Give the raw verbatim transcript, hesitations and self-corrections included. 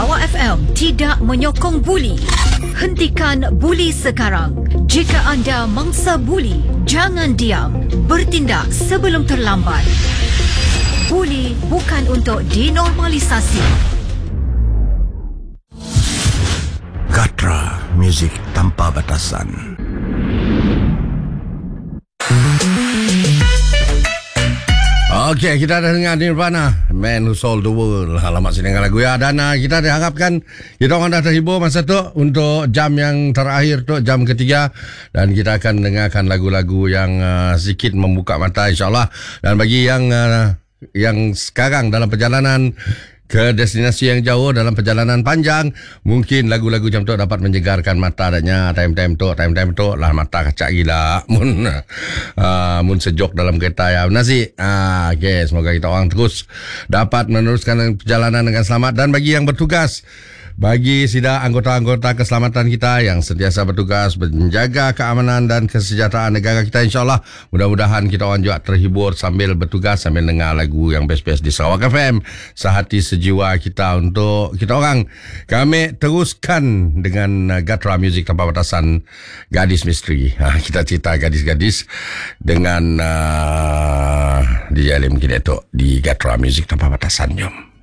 Sarawak F M tidak menyokong buli. Hentikan buli sekarang. Jika anda mangsa buli, jangan diam. Bertindak sebelum terlambat. Buli bukan untuk dinormalisasi. Gatra, muzik tanpa batasan. Okey, kita dah dengar Nirvana, Man Who Sold the World. Alamak, sedangkan lagu ya. Dan uh, kita diharapkan kita orang dah terhibur masa tu untuk jam yang terakhir tu, jam ketiga. Dan kita akan dengarkan lagu-lagu yang uh, sedikit membuka mata, insyaAllah. Dan bagi yang uh, yang sekarang dalam perjalanan ke destinasi yang jauh, dalam perjalanan panjang, mungkin lagu-lagu jam tu dapat menyegarkan mata adanya. Time-time tu, time-time tu lah mata kacak gila. Mun uh, mun sejok dalam kereta ya. Nasi. Ah, okey, semoga kita orang terus dapat meneruskan perjalanan dengan selamat. Dan bagi yang bertugas, bagi sida anggota-anggota keselamatan kita yang sentiasa bertugas menjaga keamanan dan kesejahteraan negara kita, insyaAllah mudah-mudahan kita orang juga terhibur sambil bertugas, sambil dengar lagu yang best-best di Sarawak F M. Sehati sejiwa kita untuk kita orang. Kami teruskan dengan Gatra Music Tanpa Batasan, Gadis Misteri. Ha, kita cerita gadis-gadis dengan uh, D J Alim Kineto di Gatra Music Tanpa Batasan. Jom.